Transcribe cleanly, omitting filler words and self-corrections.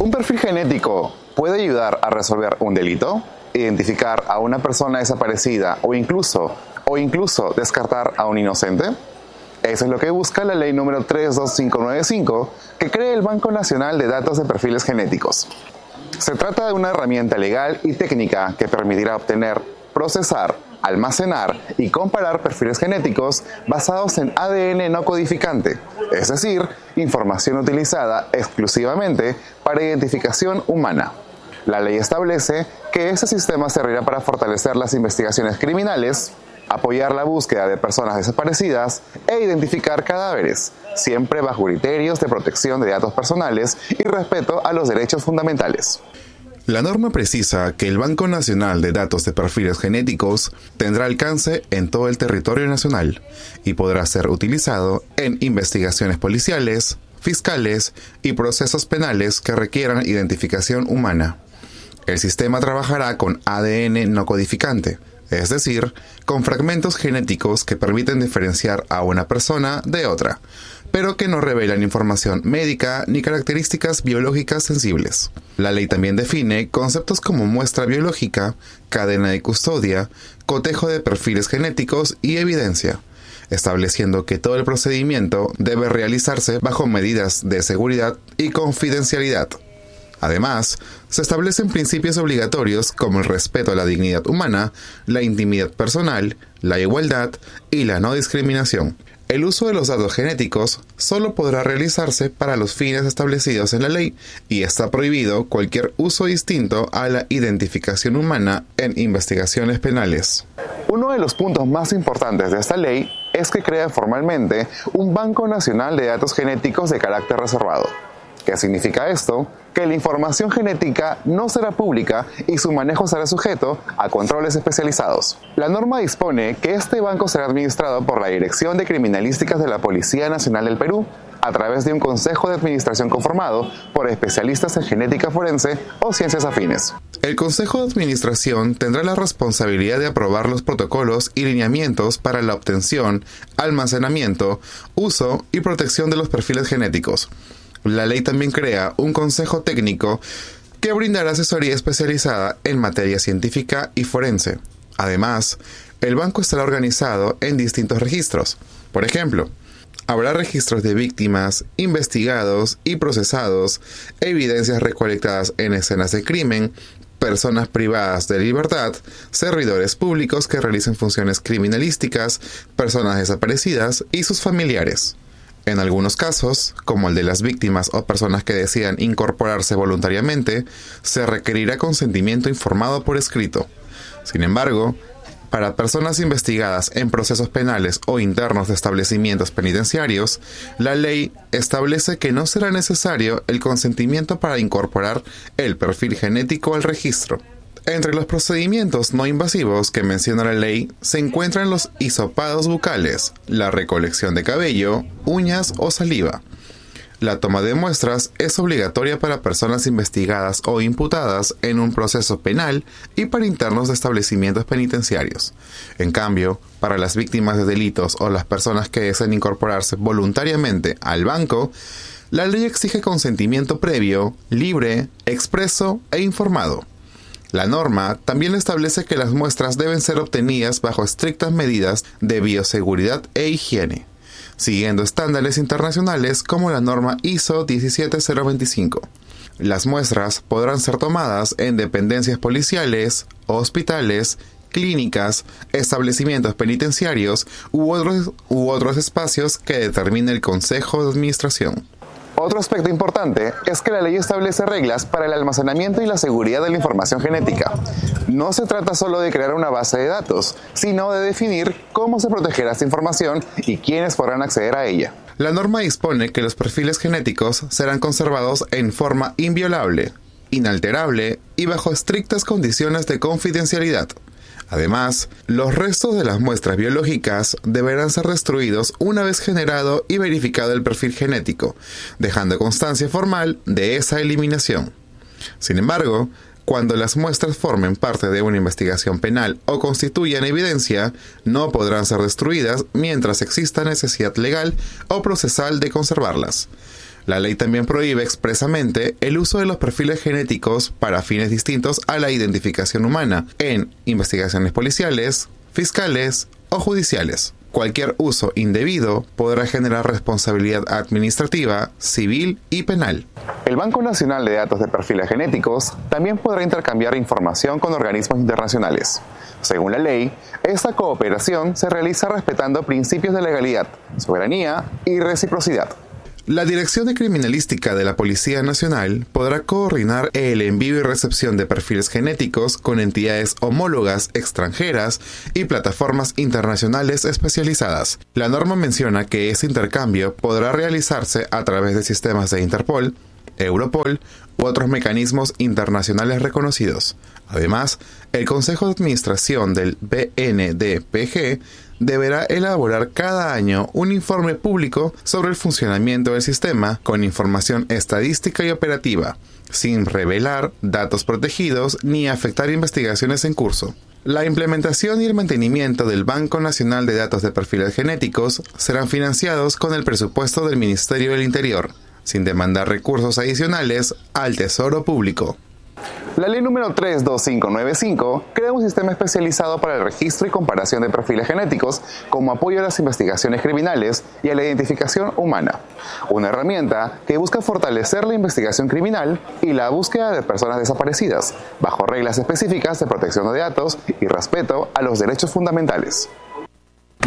¿Un perfil genético puede ayudar a resolver un delito? ¿Identificar a una persona desaparecida o incluso descartar a un inocente? Eso es lo que busca la ley número 32595, que crea el Banco Nacional de Datos de Perfiles Genéticos. Se trata de una herramienta legal y técnica que permitirá obtener, procesar, almacenar y comparar perfiles genéticos basados en ADN no codificante, es decir, información utilizada exclusivamente para identificación humana. La ley establece que este sistema servirá para fortalecer las investigaciones criminales, apoyar la búsqueda de personas desaparecidas e identificar cadáveres, siempre bajo criterios de protección de datos personales y respeto a los derechos fundamentales. La norma precisa que el Banco Nacional de Datos de Perfiles Genéticos tendrá alcance en todo el territorio nacional y podrá ser utilizado en investigaciones policiales, fiscales y procesos penales que requieran identificación humana. El sistema trabajará con ADN no codificante, es decir, con fragmentos genéticos que permiten diferenciar a una persona de otra, pero que no revelan información médica ni características biológicas sensibles. La ley también define conceptos como muestra biológica, cadena de custodia, cotejo de perfiles genéticos y evidencia, estableciendo que todo el procedimiento debe realizarse bajo medidas de seguridad y confidencialidad. Además, se establecen principios obligatorios como el respeto a la dignidad humana, la intimidad personal, la igualdad y la no discriminación. El uso de los datos genéticos solo podrá realizarse para los fines establecidos en la ley y está prohibido cualquier uso distinto a la identificación humana en investigaciones penales. Uno de los puntos más importantes de esta ley es que crea formalmente un Banco Nacional de Datos Genéticos de carácter reservado. ¿Qué significa esto? Que la información genética no será pública y su manejo será sujeto a controles especializados. La norma dispone que este banco será administrado por la Dirección de Criminalísticas de la Policía Nacional del Perú, a través de un consejo de administración conformado por especialistas en genética forense o ciencias afines. El Consejo de Administración tendrá la responsabilidad de aprobar los protocolos y lineamientos para la obtención, almacenamiento, uso y protección de los perfiles genéticos. La ley también crea un consejo técnico que brindará asesoría especializada en materia científica y forense. Además, el banco estará organizado en distintos registros. Por ejemplo, habrá registros de víctimas, investigados y procesados, evidencias recolectadas en escenas de crimen, personas privadas de libertad, servidores públicos que realicen funciones criminalísticas, personas desaparecidas y sus familiares. En algunos casos, como el de las víctimas o personas que decidan incorporarse voluntariamente, se requerirá consentimiento informado por escrito. Sin embargo, para personas investigadas en procesos penales o internos de establecimientos penitenciarios, la ley establece que no será necesario el consentimiento para incorporar el perfil genético al registro. Entre los procedimientos no invasivos que menciona la ley se encuentran los hisopados bucales, la recolección de cabello, uñas o saliva. La toma de muestras es obligatoria para personas investigadas o imputadas en un proceso penal y para internos de establecimientos penitenciarios. En cambio, para las víctimas de delitos o las personas que deseen incorporarse voluntariamente al banco, la ley exige consentimiento previo, libre, expreso e informado. La norma también establece que las muestras deben ser obtenidas bajo estrictas medidas de bioseguridad e higiene, siguiendo estándares internacionales como la norma ISO 17025. Las muestras podrán ser tomadas en dependencias policiales, hospitales, clínicas, establecimientos penitenciarios u otros espacios que determine el Consejo de Administración. Otro aspecto importante es que la ley establece reglas para el almacenamiento y la seguridad de la información genética. No se trata solo de crear una base de datos, sino de definir cómo se protegerá esta información y quiénes podrán acceder a ella. La norma dispone que los perfiles genéticos serán conservados en forma inviolable, inalterable y bajo estrictas condiciones de confidencialidad. Además, los restos de las muestras biológicas deberán ser destruidos una vez generado y verificado el perfil genético, dejando constancia formal de esa eliminación. Sin embargo, cuando las muestras formen parte de una investigación penal o constituyan evidencia, no podrán ser destruidas mientras exista necesidad legal o procesal de conservarlas. La ley también prohíbe expresamente el uso de los perfiles genéticos para fines distintos a la identificación humana en investigaciones policiales, fiscales o judiciales. Cualquier uso indebido podrá generar responsabilidad administrativa, civil y penal. El Banco Nacional de Datos de Perfiles Genéticos también podrá intercambiar información con organismos internacionales. Según la ley, esta cooperación se realiza respetando principios de legalidad, soberanía y reciprocidad. La Dirección de Criminalística de la Policía Nacional podrá coordinar el envío y recepción de perfiles genéticos con entidades homólogas extranjeras y plataformas internacionales especializadas. La norma menciona que ese intercambio podrá realizarse a través de sistemas de Interpol, Europol u otros mecanismos internacionales reconocidos. Además, el Consejo de Administración del BNDPG deberá elaborar cada año un informe público sobre el funcionamiento del sistema con información estadística y operativa, sin revelar datos protegidos ni afectar investigaciones en curso. La implementación y el mantenimiento del Banco Nacional de Datos de Perfiles Genéticos serán financiados con el presupuesto del Ministerio del Interior, sin demandar recursos adicionales al Tesoro Público. La ley número 32595 crea un sistema especializado para el registro y comparación de perfiles genéticos como apoyo a las investigaciones criminales y a la identificación humana. Una herramienta que busca fortalecer la investigación criminal y la búsqueda de personas desaparecidas, bajo reglas específicas de protección de datos y respeto a los derechos fundamentales.